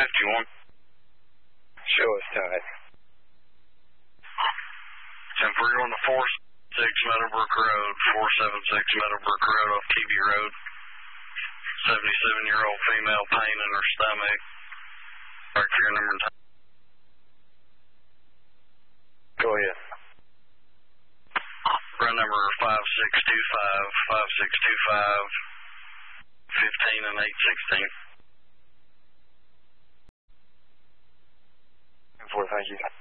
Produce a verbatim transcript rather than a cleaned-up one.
fifty-one. Show us time. ten four, you're on the four six Meadowbrook Road, four seven six Meadowbrook Road off T B Road. seventy-seven-year-old female, pain in her stomach. Back for your number and time. Go ahead. Run number five six two five, five six two five, fifteen and eight sixteen. ten four, thank you.